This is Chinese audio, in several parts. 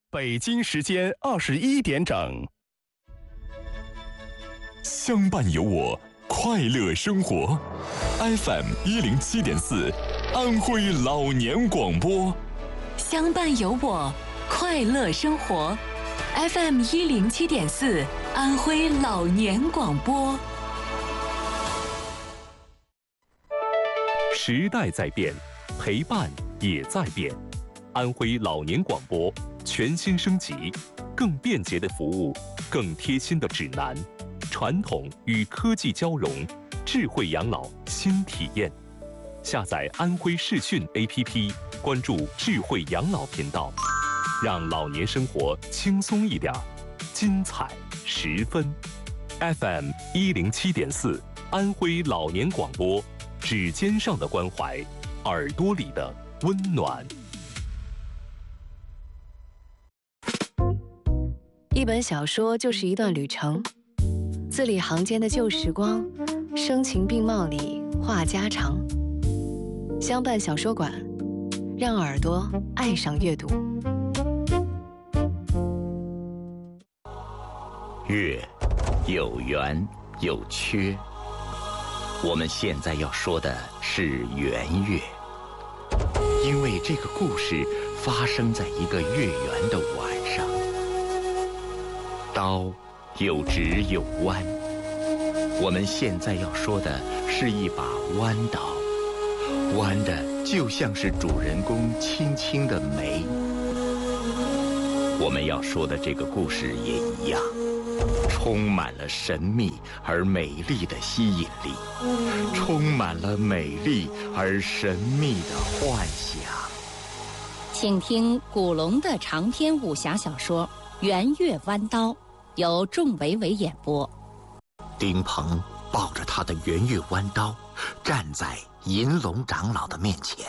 北京时间21点整。 相伴有我，快乐生活。FM 107.4，安徽老年广播。 相伴有我，快乐生活。FM 107.4，安徽老年广播。 时代在变，陪伴也在变。安徽老年广播全新升级，更便捷的服务，更贴心的指南，传统与科技交融，智慧养老新体验。下载安徽视讯 APP， 关注智慧养老频道，让老年生活轻松一点，精彩十分。FM 107.4，安徽老年广播，指尖上的关怀，耳朵里的温暖。 一本小说就是一段旅程，字里行间的旧时光，声情并茂里话家常。相伴小说馆，让耳朵爱上阅读。 月有圆有缺，我们现在要说的是圆月，因为这个故事发生在一个月圆的晚上。刀有直有弯，我们现在要说的是一把弯刀，弯的就像是主人公轻轻的眉。我们要说的这个故事也一样，充满了神秘而美丽的吸引力，充满了美丽而神秘的幻想。 请听古龙的长篇武侠小说《圆月弯刀》，由仲维维演播。 丁鹏抱着他的圆月弯刀，站在银龙长老的面前。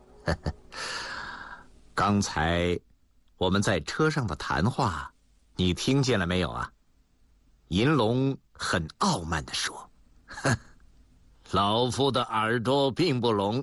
刚才我们在车上的谈话，你听见了没有啊？银龙很傲慢地说：“老夫的耳朵并不聋。”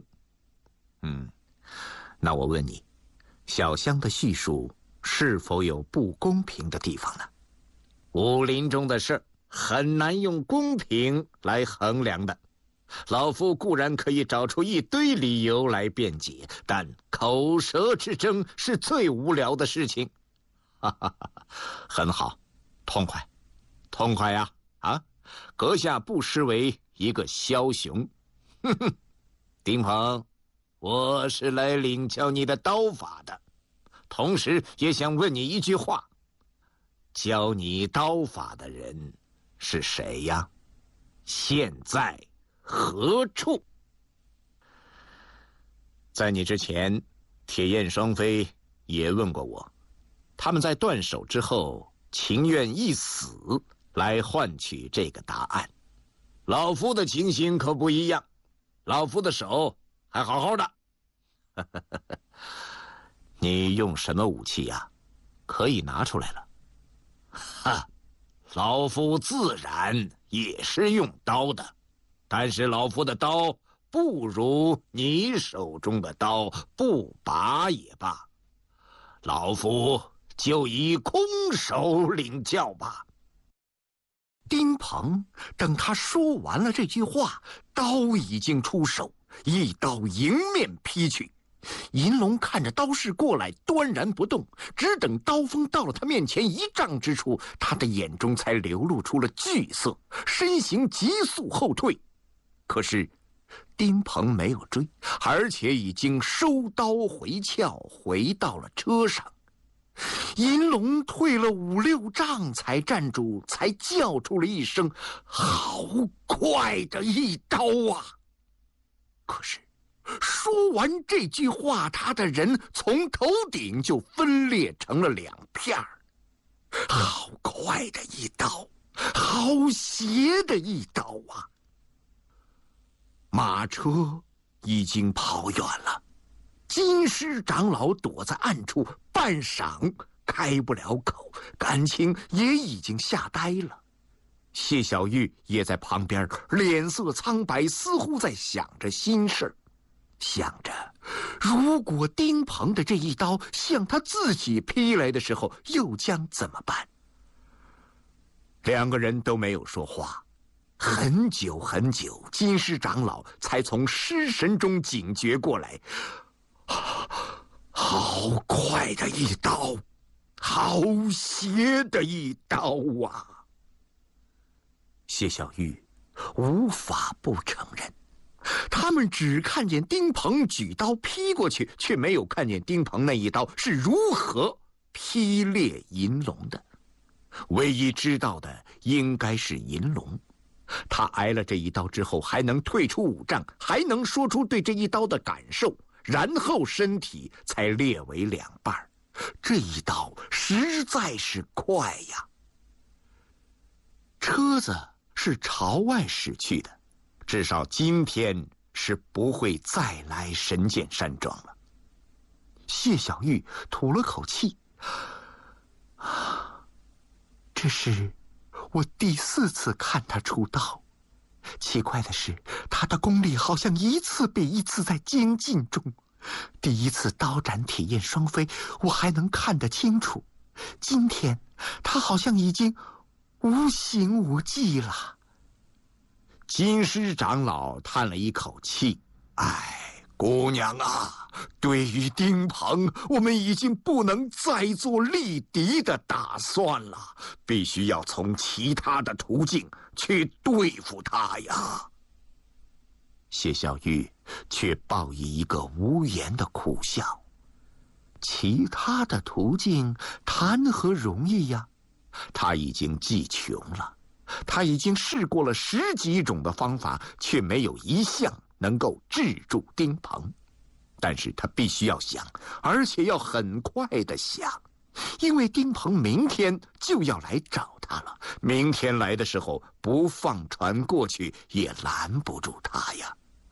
那我问你，小香的叙述是否有不公平的地方呢？武林中的事很难用公平来衡量的。老夫固然可以找出一堆理由来辩解，但口舌之争是最无聊的事情。很好，痛快，痛快呀！阁下不失为一个枭雄。丁鹏，我是来领教你的刀法的，同时也想问你一句话：教你刀法的人是谁呀？现在何处？在你之前，铁焰双飞也问过我，他们在断手之后情愿一死来换取这个答案。老夫的情形可不一样，老夫的手还好好的。你用什么武器呀？可以拿出来了。老夫自然也是用刀的，但是老夫的刀不如你手中的刀不拔也罢，老夫就以空手领教吧。丁鹏等他说完了这句话，刀已经出手，一刀迎面劈去。银龙看着刀势过来，端然不动，只等刀锋到了他面前1丈之处，他的眼中才流露出了惧色，身形急速后退。可是丁鹏没有追，而且已经收刀回鞘，回到了车上。银龙退了5、6丈才站住，才叫出了一声：“好快的一刀啊！”可是说完这句话，他的人从头顶就分裂成了2片儿。好快的一刀，好斜的一刀啊！马车已经跑远了，金狮长老躲在暗处，半晌开不了口，感情也已经吓呆了。谢小玉也在旁边，脸色苍白，似乎在想着心事。 想着，如果丁鹏的这一刀向他自己劈来的时候，又将怎么办？两个人都没有说话。很久很久，金狮长老才从失神中警觉过来。好快的一刀，好邪的一刀啊！谢小玉无法不承认，他们只看见丁鹏举刀劈过去，却没有看见丁鹏那一刀是如何劈裂银龙的。唯一知道的应该是银龙，他挨了这一刀之后，还能退出5丈，还能说出对这一刀的感受，然后身体才裂为2半。这一刀实在是快呀！车子是朝外驶去的，至少今天是不会再来神剑山庄了。谢小玉吐了口气，这是我第4次看他出刀。奇怪的是，他的功力好像一次比一次在精进中。第一次刀斩铁焰双飞，我还能看得清楚。今天，他好像已经无形无迹了。金狮长老叹了一口气：“哎，姑娘啊，对于丁鹏，我们已经不能再做力敌的打算了，必须要从其他的途径去对付他呀。”谢小玉却报以一个无言的苦笑。其他的途径谈何容易呀？他已经计穷了，他已经试过了10几种的方法，却没有一项能够制住丁鹏。但是他必须要想，而且要很快的想，因为丁鹏明天就要来找他了。明天来的时候，不放船过去也拦不住他呀。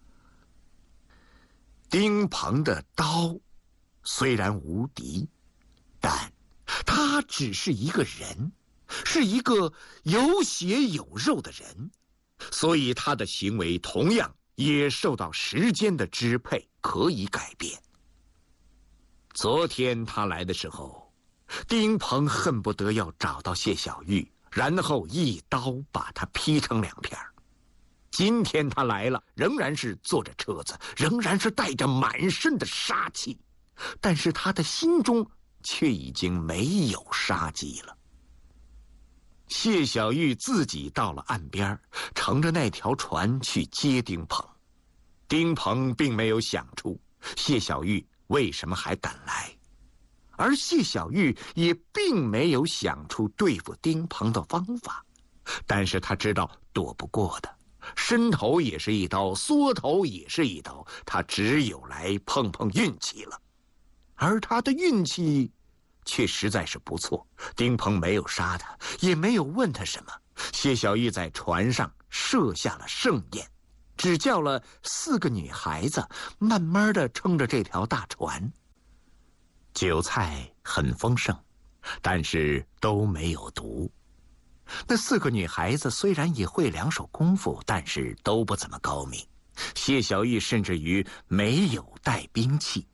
丁鹏的刀虽然无敌，但他只是一个人，是一个有血有肉的人，所以他的行为同样也受到时间的支配，可以改变。昨天他来的时候，丁鹏恨不得要找到谢小玉，然后一刀把他劈成2片。今天他来了，仍然是坐着车子，仍然是带着满身的杀气，但是他的心中却已经没有杀机了。谢小玉自己到了岸边，乘着那条船去接丁鹏。丁鹏并没有想出谢小玉为什么还敢来，而谢小玉也并没有想出对付丁鹏的方法，但是他知道躲不过的，伸头也是一刀，缩头也是一刀，他只有来碰碰运气了。而他的运气却实在是不错，丁鹏没有杀他，也没有问他什么。谢小玉在船上设下了盛宴，只叫了4个女孩子，慢慢地撑着这条大船。酒菜很丰盛，但是都没有毒。那4个女孩子虽然也会2手功夫，但是都不怎么高明。谢小玉甚至于没有带兵器。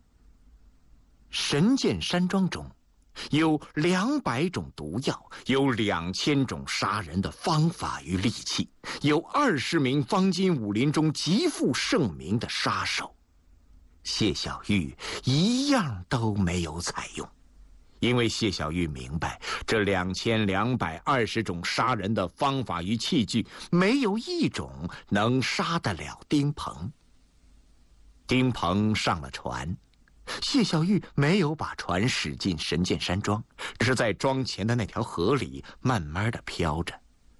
神剑山庄中有200种毒药，有2000种杀人的方法与利器，有20名方今武林中极负盛名的杀手。谢小玉一样都没有采用，因为谢小玉明白，这2220种杀人的方法与器具，没有一种能杀得了丁鹏。丁鹏上了船，谢小玉没有把船驶进神剑山庄，只是在庄前的那条河里慢慢的飘着。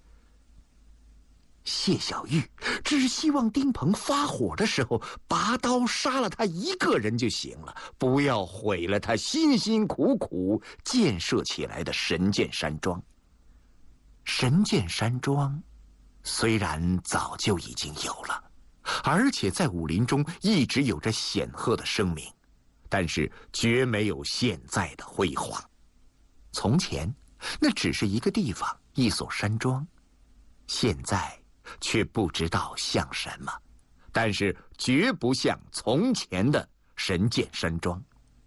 谢小玉只希望丁鹏发火的时候，拔刀杀了他一个人就行了，不要毁了他辛辛苦苦建设起来的神剑山庄。神剑山庄虽然早就已经有了，而且在武林中一直有着显赫的声名，但是绝没有现在的辉煌。从前那只是一个地方，一所山庄，现在却不知道像什么。 但是绝不像从前的神剑山庄。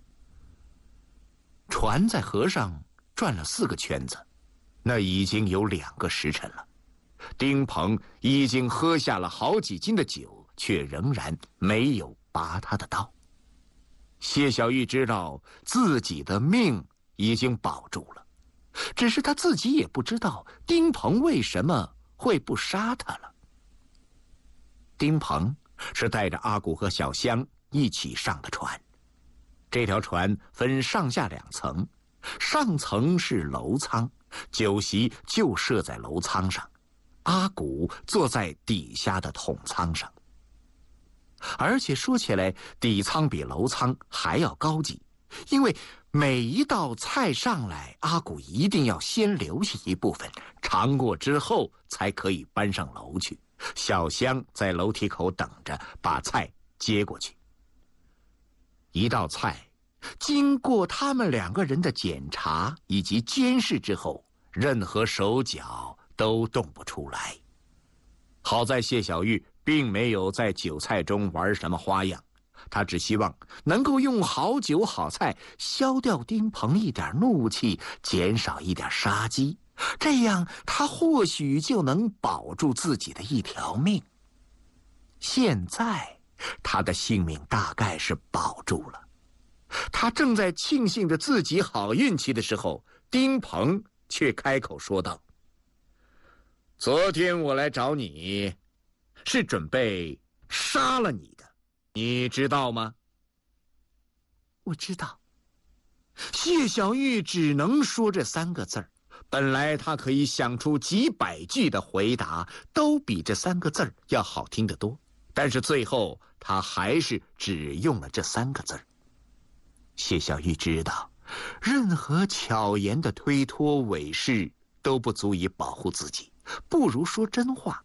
船在河上转了4个圈子，那已经有2个时辰了。丁鹏已经喝下了好几斤的酒，却仍然没有拔他的刀。谢小玉知道自己的命已经保住了，只是他自己也不知道丁鹏为什么会不杀他了。丁鹏是带着阿古和小香一起上的船，这条船分上下2层，上层是楼舱，酒席就设在楼舱上，阿古坐在底下的筒舱上。而且说起来，底舱比楼舱还要高级，因为每一道菜上来，阿古一定要先留下一部分，尝过之后才可以搬上楼去。小香在楼梯口等着，把菜接过去。一道菜经过他们2个人的检查以及监视之后，任何手脚都动不出来。好在谢小玉并没有在酒菜中玩什么花样，他只希望能够用好酒好菜消掉丁鹏一点怒气，减少一点杀机，这样他或许就能保住自己的一条命。现在他的性命大概是保住了。他正在庆幸着自己好运气的时候，丁鹏却开口说道：昨天我来找你，是准备杀了你的，你知道吗？我知道。谢小玉只能说这3个字儿。本来他可以想出几百句的回答，都比这3个字儿要好听得多，但是最后他还是只用了这3个字儿。谢小玉知道，任何巧言的推脱伪饰都不足以保护自己，不如说真话。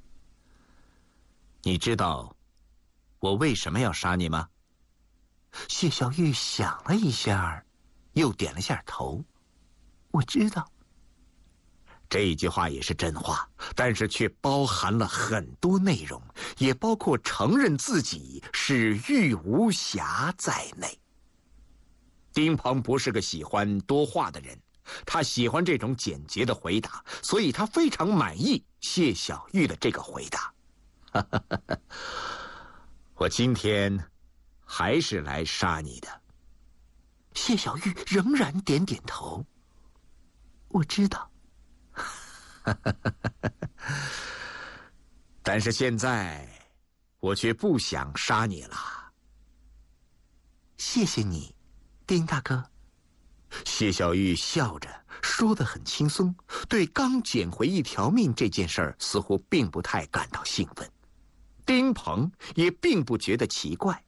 你知道我为什么要杀你吗？谢小玉想了一下，又点了下头。我知道。这一句话也是真话，但是却包含了很多内容，也包括承认自己是玉无瑕在内。丁鹏不是个喜欢多话的人，他喜欢这种简洁的回答，所以他非常满意谢小玉的这个回答。我今天还是来杀你的。谢小玉仍然点点头。我知道。但是现在我却不想杀你了。谢谢你，丁大哥。谢小玉笑着说得很轻松，对刚捡回一条命这件事儿似乎并不太感到兴奋。丁鹏也并不觉得奇怪。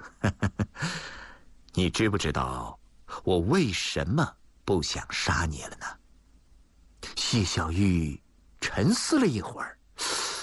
你知不知道我为什么不想杀你了呢？谢小玉沉思了一会儿。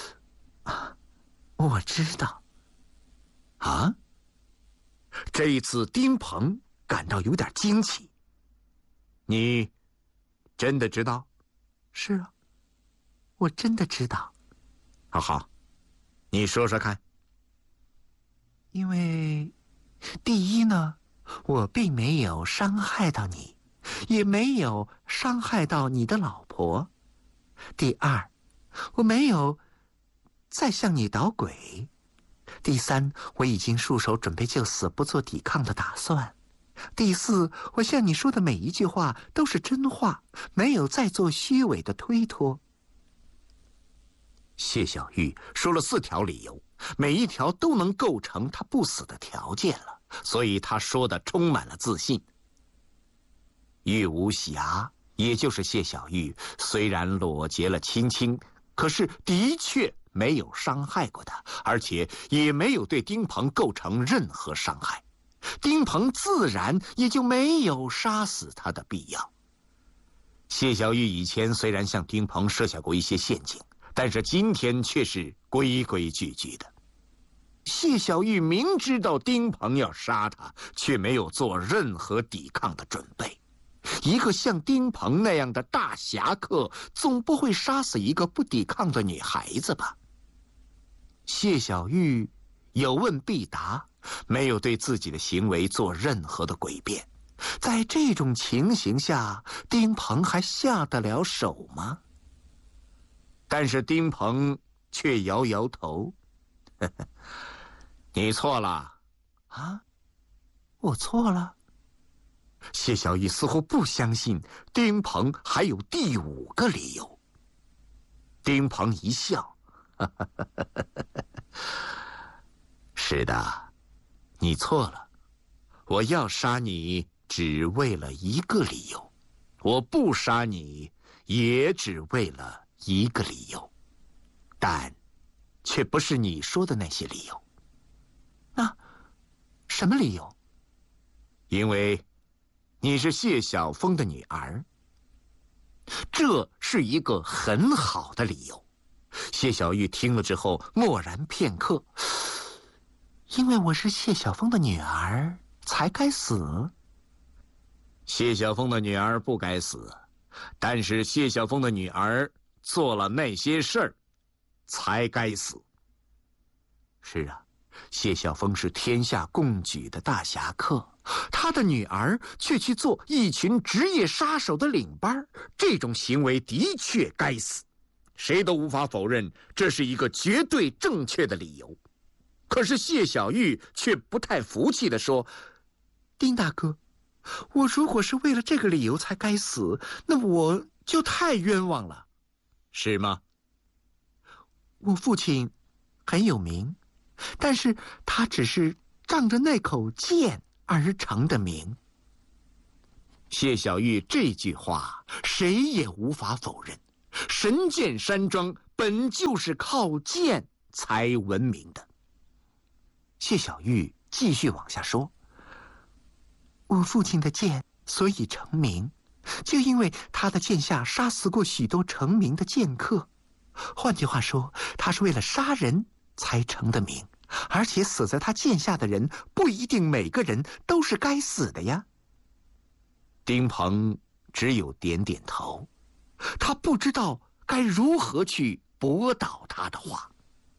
我知道。啊？这一次丁鹏感到有点惊奇。你真的知道？是啊，我真的知道。好，你说说看。因为第一呢，我并没有伤害到你，也没有伤害到你的老婆。第二，我没有再向你捣鬼。第三，我已经束手准备就死，不做抵抗的打算。第四，我向你说的每一句话都是真话，没有再做虚伪的推脱。谢小玉说了4条理由，每一条都能构成他不死的条件了，所以他说的充满了自信。玉无瑕，也就是谢小玉，虽然裸结了青青，可是的确没有伤害过他，而且也没有对丁鹏构成任何伤害。丁鹏自然也就没有杀死他的必要。谢小玉以前虽然向丁鹏设下过一些陷阱，但是今天却是规规矩矩的。谢小玉明知道丁鹏要杀他，却没有做任何抵抗的准备。一个像丁鹏那样的大侠客，总不会杀死一个不抵抗的女孩子吧？谢小玉有问必答，没有对自己的行为做任何的诡辩。在这种情形下，丁鹏还下得了手吗？但是丁鹏却摇摇头，呵呵，你错了。啊，我错了？谢小玉似乎不相信丁鹏还有第5个理由。丁鹏一笑，呵呵呵呵呵，是的，你错了。我要杀你只为了一个理由，我不杀你也只为了一个理由，但却不是你说的那些理由。那什么理由？因为你是谢晓峰的女儿。这是一个很好的理由。谢小玉听了之后默然片刻，因为我是谢晓峰的女儿才该死。谢晓峰的女儿不该死，但是谢晓峰的女儿做了那些事儿才该死。是啊，谢晓峰是天下共举的大侠客，他的女儿却去做一群职业杀手的领班，这种行为的确该死，谁都无法否认这是一个绝对正确的理由。可是谢小玉却不太服气地说：丁大哥，我如果是为了这个理由才该死，那我就太冤枉了。是吗？我父亲很有名，但是他只是仗着那口剑而成的名。谢小玉这句话谁也无法否认，神剑山庄本就是靠剑才闻名的。谢小玉继续往下说，我父亲的剑所以成名，就因为他的剑下杀死过许多成名的剑客。换句话说，他是为了杀人才成的名，而且死在他剑下的人不一定每个人都是该死的呀。丁鹏只有点点头，他不知道该如何去驳倒他的话。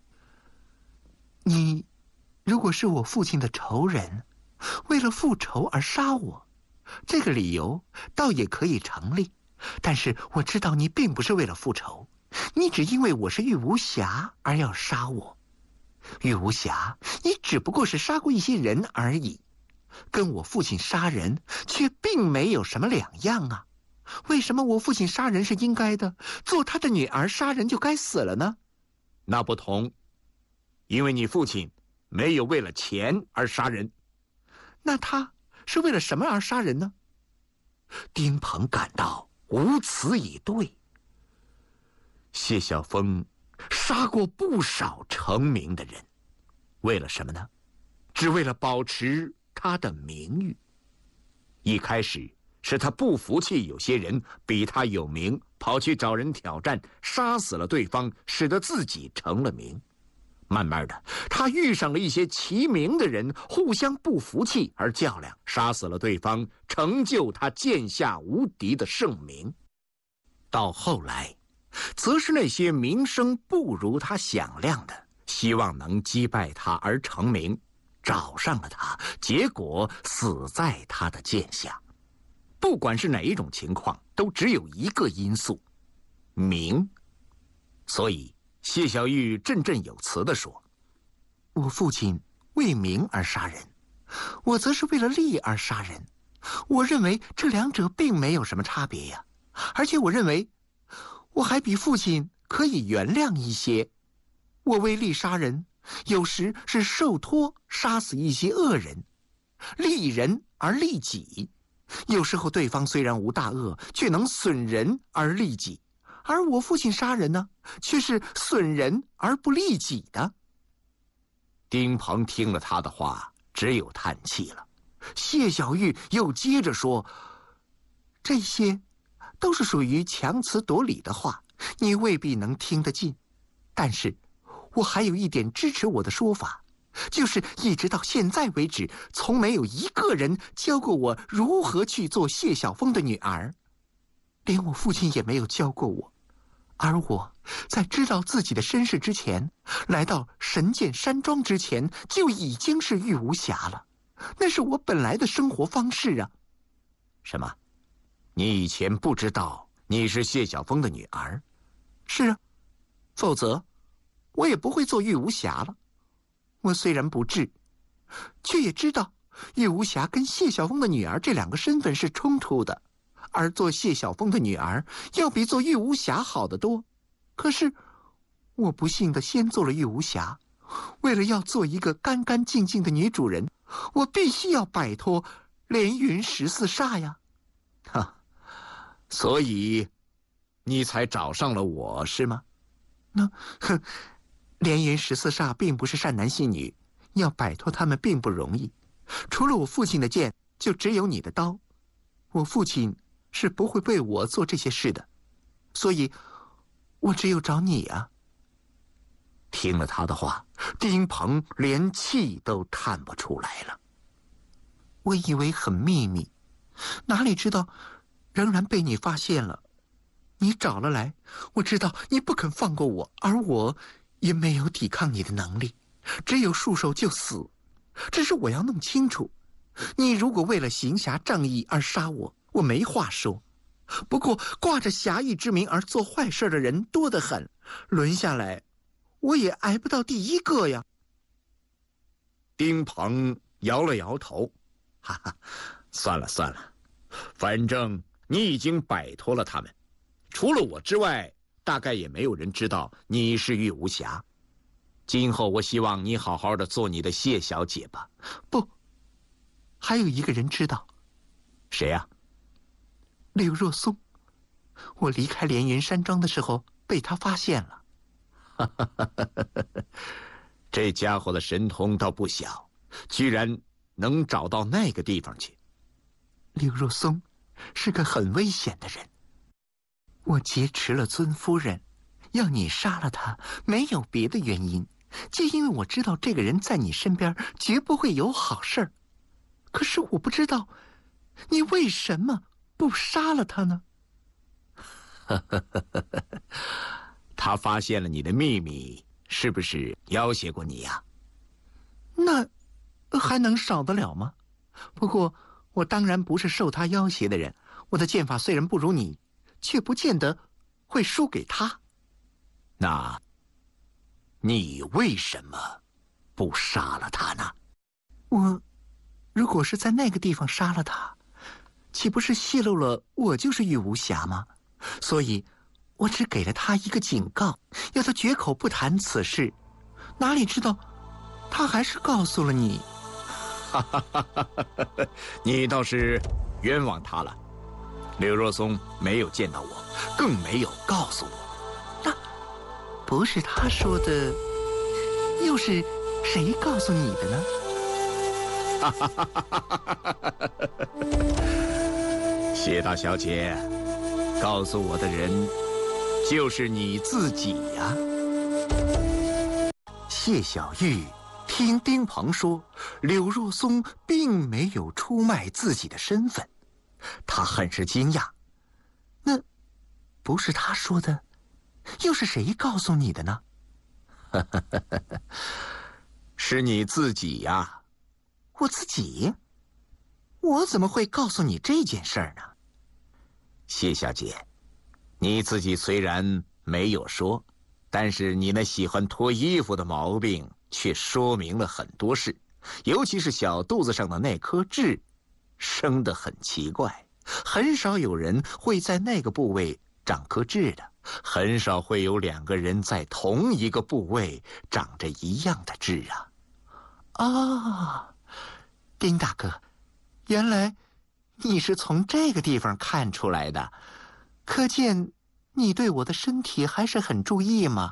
你如果是我父亲的仇人，为了复仇而杀我，这个理由倒也可以成立。但是我知道你并不是为了复仇，你只因为我是玉无暇而要杀我。玉无暇，你只不过是杀过一些人而已，跟我父亲杀人却并没有什么两样啊。为什么我父亲杀人是应该的，做他的女儿杀人就该死了呢？那不同，因为你父亲没有为了钱而杀人。那他是为了什么而杀人呢？丁鹏感到无词以对。谢晓峰杀过不少成名的人，为了什么呢？只为了保持他的名誉。一开始是他不服气有些人比他有名，跑去找人挑战，杀死了对方，使得自己成了名。慢慢的，他遇上了一些齐名的人，互相不服气而较量，杀死了对方，成就他剑下无敌的盛名。到后来，则是那些名声不如他响亮的，希望能击败他而成名，找上了他，结果死在他的剑下。不管是哪一种情况，都只有一个因素：名。所以谢小玉振振有词地说：我父亲为名而杀人，我则是为了利而杀人。我认为这两者并没有什么差别呀，而且我认为我还比父亲可以原谅一些。我为利杀人，有时是受托杀死一些恶人，利人而利己。有时候对方虽然无大恶，却能损人而利己，而我父亲杀人呢，却是损人而不利己的。丁鹏听了他的话，只有叹气了。谢小玉又接着说：这些都是属于强词夺理的话，你未必能听得进。但是我还有一点支持我的说法，就是一直到现在为止，从没有一个人教过我如何去做谢晓峰的女儿，连我父亲也没有教过我。而我在知道自己的身世之前，来到神剑山庄之前，就已经是玉无暇了。那是我本来的生活方式啊。 什么？你以前不知道你是谢晓峰的女儿？ 是啊，否则我也不会做玉无暇了。我虽然不智，却也知道玉无暇跟谢晓峰的女儿这两个身份是冲突的，而做谢晓峰的女儿要比做玉无暇好得多。可是我不幸的先做了玉无暇，为了要做一个干干净净的女主人，我必须要摆脱连云14煞呀。 所以你才找上了我是吗？ 连云14煞并不是善男信女，要摆脱他们并不容易。除了我父亲的剑，就只有你的刀。我父亲是不会为我做这些事的，所以我只有找你啊。 听了他的话，丁鹏连气都叹不出来了。 我以为很秘密，哪里知道仍然被你发现了。你找了来，我知道你不肯放过我，而我也没有抵抗你的能力，只有束手就死。只是我要弄清楚，你如果为了行侠仗义而杀我，我没话说。不过挂着侠义之名而做坏事的人多得很，轮下来我也挨不到第一个呀。 丁鹏摇了摇头，算了，反正你已经摆脱了他们，除了我之外，大概也没有人知道你是玉无暇。今后我希望你好好的做你的谢小姐吧。 不，还有一个人知道。 谁呀？ 柳若松。我离开连云山庄的时候被他发现了。 这家伙的神通倒不小，居然能找到那个地方去。 柳若松是个很危险的人，我劫持了尊夫人，要你杀了他，没有别的原因，就因为我知道这个人在你身边绝不会有好事儿。可是我不知道你为什么不杀了他呢？ 他发现了你的秘密，是不是要挟过你呀？ 那还能少得了吗？不过我当然不是受他要挟的人，我的剑法虽然不如你，却不见得会输给他。 那你为什么不杀了他呢？ 我如果是在那个地方杀了他，岂不是泄露了我就是玉无暇吗？所以我只给了他一个警告，要他绝口不谈此事。哪里知道他还是告诉了你。 你倒是冤枉他了。柳若松没有见到我，更没有告诉我。 那不是他说的，又是谁告诉你的呢？ 谢大小姐，告诉我的人就是你自己呀。 谢小玉听丁鹏说柳若松并没有出卖自己的身份，他很是惊讶。那不是他说的，又是谁告诉你的呢？ 是你自己呀。 我自己？我怎么会告诉你这件事儿呢？ 谢小姐，你自己虽然没有说，但是你那喜欢脱衣服的毛病却说明了很多事，尤其是小肚子上的那颗痣，生得很奇怪，很少有人会在那个部位长颗痣的，很少会有两个人在同一个部位长着一样的痣啊。 啊，丁大哥，原来你是从这个地方看出来的，可见你对我的身体还是很注意吗？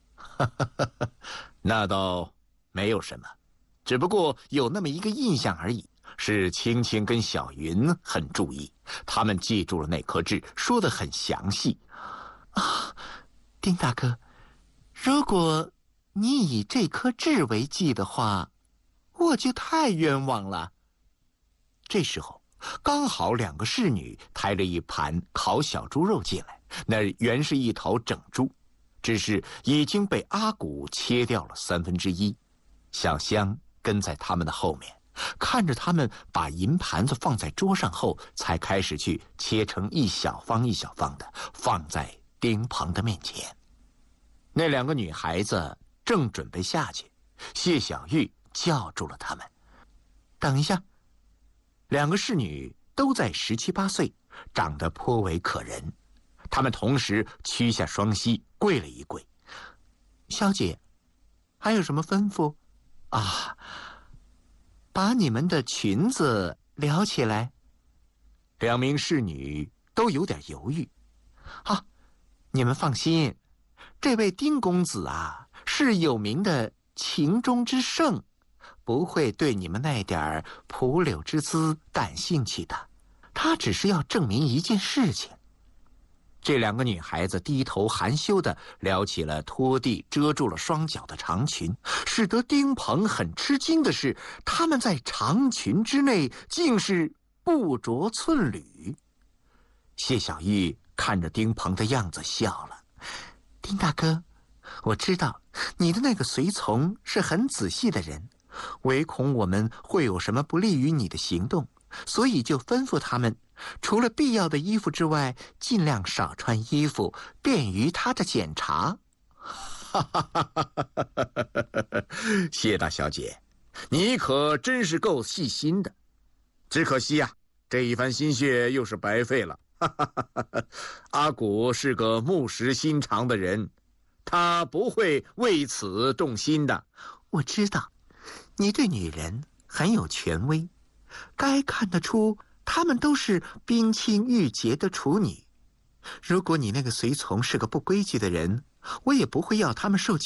那倒没有什么，只不过有那么一个印象而已，是青青跟小云很注意，他们记住了那颗痣，说得很详细。 啊，丁大哥，如果你以这颗痣为记的话，我就太冤枉了。 这时候刚好两个侍女抬着一盘烤小猪肉进来，那原是一头整猪。 只是已经被阿古切掉了1/3。小香跟在他们的后面，看着他们把银盘子放在桌上后，才开始去切成一小方一小方的，放在丁鹏的面前。那2个女孩子正准备下去，谢小玉叫住了他们：“等一下。”2个侍女都在17、18岁，长得颇为可人。她们同时屈下双膝，跪了一跪：“小姐，还有什么吩咐？”“啊，把你们的裙子撩起来。”2名侍女都有点犹豫。“啊，你们放心，这位丁公子啊，是有名的情中之圣，不会对你们那点蒲柳之姿感兴趣的。他只是要证明一件事情。”这2个女孩子低头含羞地撩起了拖地遮住了双脚的长裙，使得丁鹏很吃惊的是，她们在长裙之内竟是不着寸缕。谢小玉看着丁鹏的样子笑了：“丁大哥，我知道你的那个随从是很仔细的人，唯恐我们会有什么不利于你的行动，所以就吩咐他们，除了必要的衣服之外，尽量少穿衣服，便于他的检查。”“谢大小姐，你可真是够细心的。只可惜啊，这一番心血又是白费了。阿古是个木石心肠的人，他不会为此动心的。”“我知道，你对女人很有权威，该看得出她们都是冰清玉洁的处女。如果你那个随从是个不规矩的人，我也不会要他们受